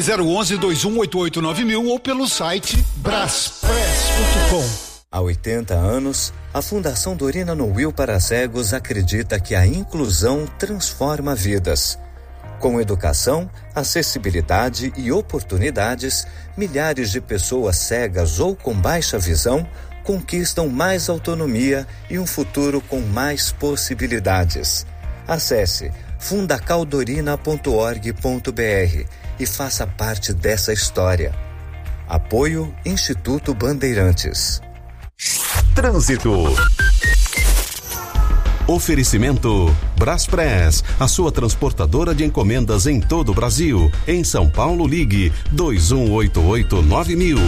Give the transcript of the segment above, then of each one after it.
011-2188-9000 ou pelo site braspress.com. Há 80 anos, a Fundação Dorina Noil para Cegos acredita que a inclusão transforma vidas. Com educação, acessibilidade e oportunidades, milhares de pessoas cegas ou com baixa visão conquistam mais autonomia e um futuro com mais possibilidades. Acesse fundacaldorina.org.br e faça parte dessa história. Apoio Instituto Bandeirantes. Trânsito. Oferecimento Braspress, a sua transportadora de encomendas em todo o Brasil. Em São Paulo, ligue 2188-9000.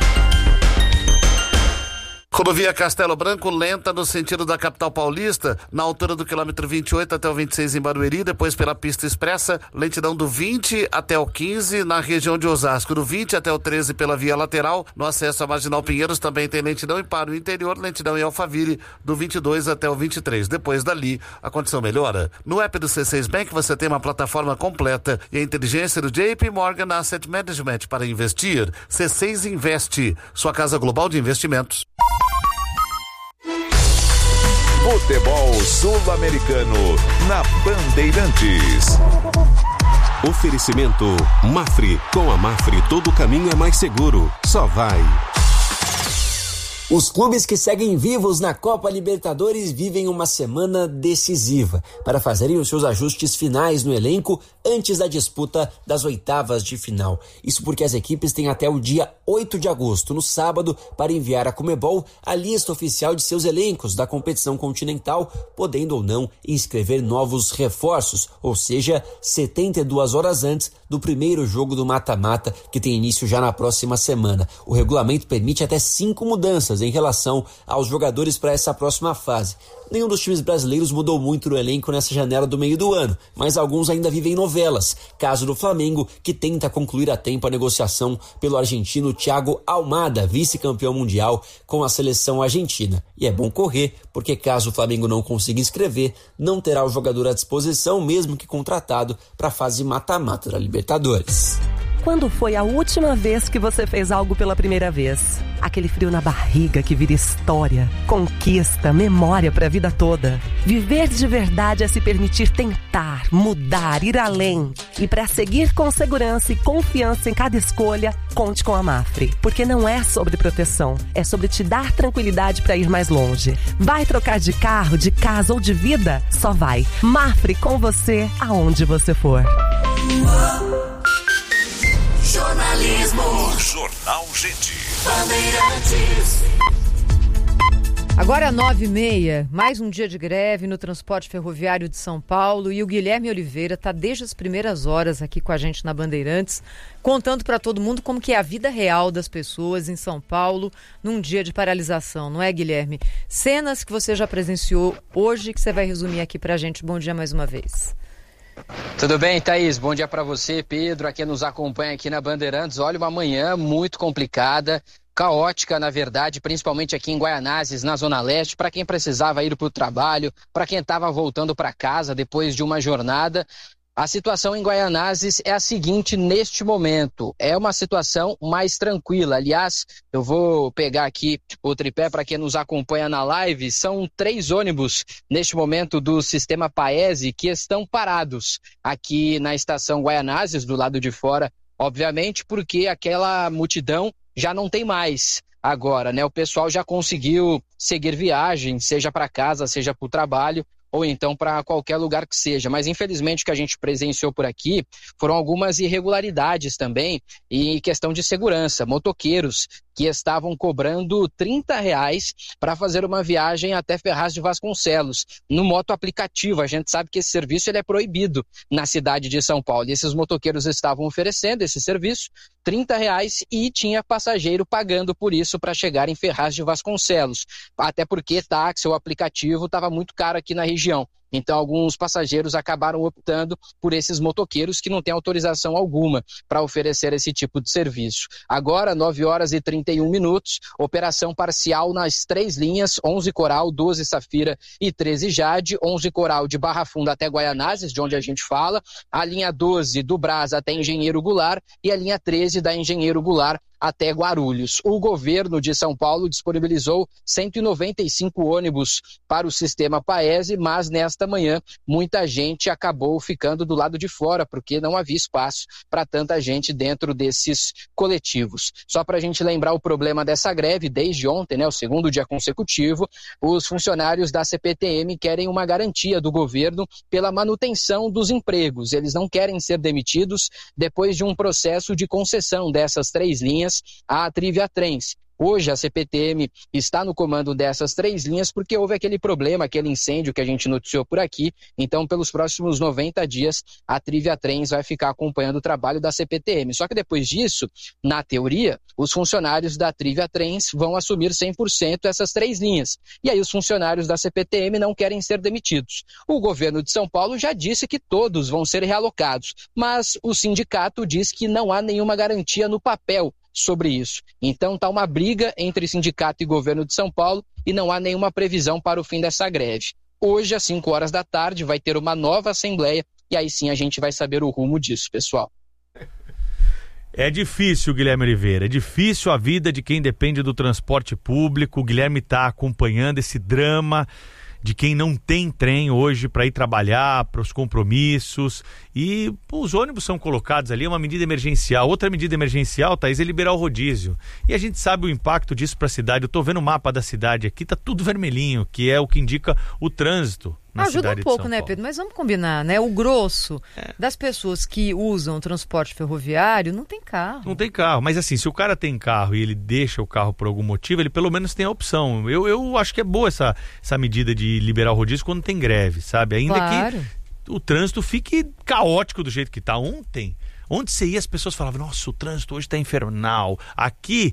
Rodovia Castelo Branco, lenta no sentido da capital paulista, na altura do quilômetro 28 até o 26 em Barueri, depois pela pista expressa, lentidão do 20 até o 15 na região de Osasco, do 20 até o 13 pela via lateral, no acesso à Marginal Pinheiros também tem lentidão e para o interior, lentidão em Alphaville, do 22 até o 23. Depois dali, a condição melhora. No app do C6 Bank você tem uma plataforma completa e a inteligência do JP Morgan Asset Management para investir. C6 Investe, sua casa global de investimentos. Futebol Sul-Americano na Bandeirantes. Oferecimento Mafre. Com a Mafre todo caminho é mais seguro. Só vai. Os clubes que seguem vivos na Copa Libertadores vivem uma semana decisiva para fazerem os seus ajustes finais no elenco antes da disputa das oitavas de final. Isso porque as equipes têm até o dia 8 de agosto, no sábado, para enviar à Conmebol a lista oficial de seus elencos da competição continental, podendo ou não inscrever novos reforços, ou seja, 72 horas antes do primeiro jogo do mata-mata, que tem início já na próxima semana. O regulamento permite até 5 mudanças em relação aos jogadores para essa próxima fase. Nenhum dos times brasileiros mudou muito no elenco nessa janela do meio do ano, mas alguns ainda vivem novelas. Caso do Flamengo, que tenta concluir a tempo a negociação pelo argentino Thiago Almada, vice-campeão mundial com a seleção argentina. E é bom correr, porque caso o Flamengo não consiga inscrever, não terá o jogador à disposição, mesmo que contratado, para a fase mata-mata da Libertadores. Quando foi a última vez que você fez algo pela primeira vez? Aquele frio na barriga que vira história, conquista, memória para a vida toda. Viver de verdade é se permitir tentar, mudar, ir além. E para seguir com segurança e confiança em cada escolha, conte com a Mafre. Porque não é sobre proteção, é sobre te dar tranquilidade para ir mais longe. Vai trocar de carro, de casa ou de vida? Só vai. Mafre com você, aonde você for. Jornalismo. Jornal Gente. Bandeirantes. Agora 9h30, mais um dia de greve no transporte ferroviário de São Paulo e o Guilherme Oliveira está desde as primeiras horas aqui com a gente na Bandeirantes, contando para todo mundo como que é a vida real das pessoas em São Paulo num dia de paralisação, não é, Guilherme? Cenas que você já presenciou hoje que você vai resumir aqui para a gente. Bom dia mais uma vez. Tudo bem, Thaís? Bom dia para você, Pedro, a quem nos acompanha aqui na Bandeirantes. Olha, uma manhã muito complicada, caótica, na verdade, principalmente aqui em Guaianazes, na Zona Leste, para quem precisava ir para o trabalho, para quem estava voltando para casa depois de uma jornada. A situação em Guaianazes é a seguinte neste momento, é uma situação mais tranquila. Aliás, eu vou pegar aqui o tripé para quem nos acompanha na live, são 3 ônibus neste momento do sistema Paese que estão parados aqui na estação Guaianazes, do lado de fora, obviamente, porque aquela multidão já não tem mais agora, né? O pessoal já conseguiu seguir viagem, seja para casa, seja para o trabalho, ou então para qualquer lugar que seja. Mas infelizmente o que a gente presenciou por aqui foram algumas irregularidades também e questão de segurança. Motoqueiros que estavam cobrando R$30 para fazer uma viagem até Ferraz de Vasconcelos, no moto aplicativo. A gente sabe que esse serviço ele é proibido na cidade de São Paulo. E esses motoqueiros estavam oferecendo esse serviço, R$30, e tinha passageiro pagando por isso para chegar em Ferraz de Vasconcelos. Até porque táxi ou aplicativo estava muito caro aqui na região. Então alguns passageiros acabaram optando por esses motoqueiros que não têm autorização alguma para oferecer esse tipo de serviço. Agora, 9h31, operação parcial nas 3 linhas, 11 Coral, 12 Safira e 13 Jade, 11 Coral de Barra Funda até Guaianazes, de onde a gente fala, a linha 12 do Brás até Engenheiro Goulart e a linha 13 da Engenheiro Goulart até Guarulhos. O governo de São Paulo disponibilizou 195 ônibus para o sistema Paese, mas nesta manhã muita gente acabou ficando do lado de fora, porque não havia espaço para tanta gente dentro desses coletivos. Só para a gente lembrar o problema dessa greve, desde ontem, né, o 2º dia consecutivo, os funcionários da CPTM querem uma garantia do governo pela manutenção dos empregos. Eles não querem ser demitidos depois de um processo de concessão dessas 3 linhas à Trivia Trens. Hoje a CPTM está no comando dessas 3 linhas porque houve aquele problema, aquele incêndio que a gente noticiou por aqui. Então, pelos próximos 90 dias, a Trivia Trens vai ficar acompanhando o trabalho da CPTM. Só que depois disso, na teoria, os funcionários da Trivia Trens vão assumir 100% essas 3 linhas. E aí os funcionários da CPTM não querem ser demitidos. O governo de São Paulo já disse que todos vão ser realocados, mas o sindicato diz que não há nenhuma garantia no papel sobre isso. Então está uma briga entre sindicato e governo de São Paulo e não há nenhuma previsão para o fim dessa greve. Hoje, às 5 horas da tarde, vai ter uma nova assembleia e aí sim a gente vai saber o rumo disso, pessoal. É difícil, Guilherme Oliveira, é difícil a vida de quem depende do transporte público. O Guilherme está acompanhando esse drama de quem não tem trem hoje para ir trabalhar, para os compromissos, e os ônibus são colocados ali, é uma medida emergencial. Outra medida emergencial, Thaís, é liberar o rodízio. E a gente sabe o impacto disso para a cidade. Eu estou vendo o mapa da cidade aqui, tá tudo vermelhinho, que é o que indica o trânsito. Ajuda um pouco, né, Pedro? Mas vamos combinar, né? O grosso das pessoas que usam o transporte ferroviário não tem carro. Não tem carro, mas assim, se o cara tem carro e ele deixa o carro por algum motivo, ele pelo menos tem a opção. Eu acho que é boa essa medida de liberar o rodízio quando tem greve, sabe? Ainda que o trânsito fique caótico do jeito que está. Ontem, onde você ia, as pessoas falavam, nossa, o trânsito hoje está infernal. Aqui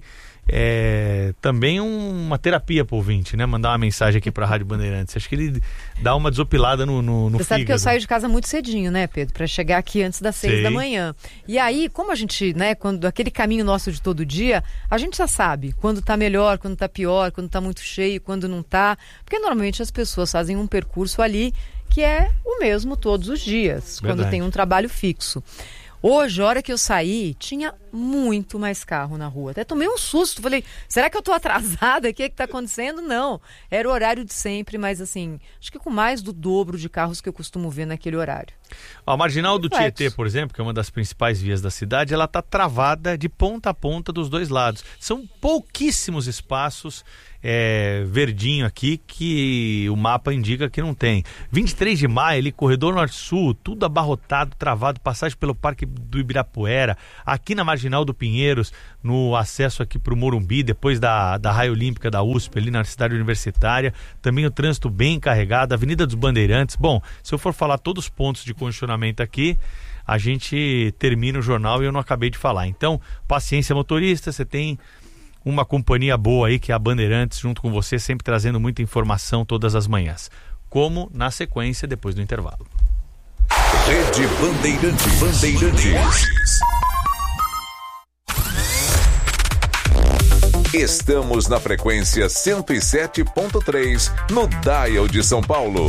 também uma terapia pro ouvinte, né? Mandar uma mensagem aqui pra Rádio Bandeirantes. Acho que ele dá uma desopilada no fígado. Você sabe que eu saio de casa muito cedinho, né, Pedro? Pra chegar aqui antes das 6 da manhã. E aí, como a gente, né, quando aquele caminho nosso de todo dia, a gente já sabe quando tá melhor, quando tá pior, quando tá muito cheio, quando não tá. Porque normalmente as pessoas fazem um percurso ali que é o mesmo todos os dias, quando tem um trabalho fixo. Hoje, a hora que eu saí, tinha muito mais carro na rua. Até tomei um susto. Falei, será que eu tô atrasada? O que tá acontecendo? Não. Era o horário de sempre, mas assim, acho que com mais do dobro de carros que eu costumo ver naquele horário. A marginal do Tietê, por exemplo, que é uma das principais vias da cidade, ela tá travada de ponta a ponta dos dois lados. São pouquíssimos espaços verdinho aqui que o mapa indica que não tem. 23 de maio, ali, corredor norte-sul, tudo abarrotado, travado, passagem pelo Parque do Ibirapuera, aqui na marginal do Pinheiros, no acesso aqui para o Morumbi, depois da Raia Olímpica da USP, ali na cidade universitária, também o trânsito bem carregado, Avenida dos Bandeirantes. Bom, se eu for falar todos os pontos de congestionamento aqui, a gente termina o jornal e eu não acabei de falar. Então, paciência, motorista, você tem uma companhia boa aí, que é a Bandeirantes, junto com você, sempre trazendo muita informação todas as manhãs. Como na sequência, depois do intervalo. Rede Bandeirantes. Estamos na frequência 107.3, no Dial de São Paulo.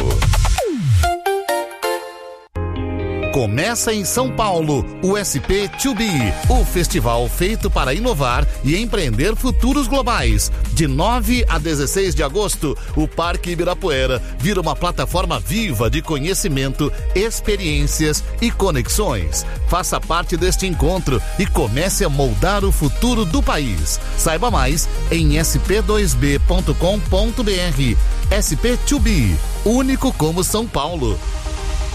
Começa em São Paulo o SP2B, o festival feito para inovar e empreender futuros globais. De 9 a 16 de agosto, o Parque Ibirapuera vira uma plataforma viva de conhecimento, experiências e conexões. Faça parte deste encontro e comece a moldar o futuro do país. Saiba mais em sp2b.com.br. SP2B, único como São Paulo.